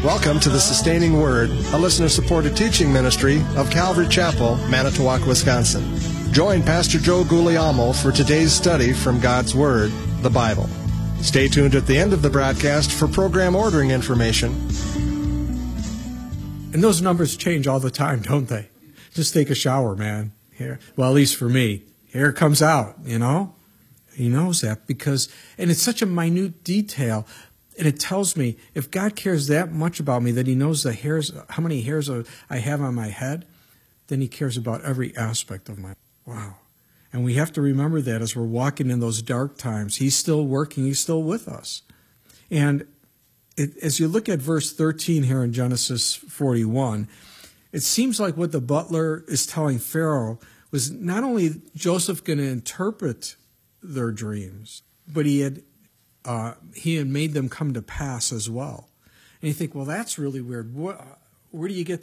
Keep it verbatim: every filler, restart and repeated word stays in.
Welcome to the Sustaining Word, a listener-supported teaching ministry of Calvary Chapel, Manitowoc, Wisconsin. Join Pastor Joe Guglielmo for today's study from God's Word, the Bible. Stay tuned at the end of the broadcast for program ordering information. And those numbers change all the time, don't they? Just take a shower, man. Here, well, at least for me. Hair comes out, you know? He knows that because, and it's such a minute detail. And it tells me, if God cares that much about me, that he knows the hairs, how many hairs I have on my head, then he cares about every aspect of my life. Wow. And we have to remember that as we're walking in those dark times. He's still working. He's still with us. And it, as you look at verse thirteen here in Genesis forty-one, it seems like what the butler is telling Pharaoh was not only Joseph going to interpret their dreams, but he had Uh, he had made them come to pass as well. And you think, well, that's really weird. What, where do you get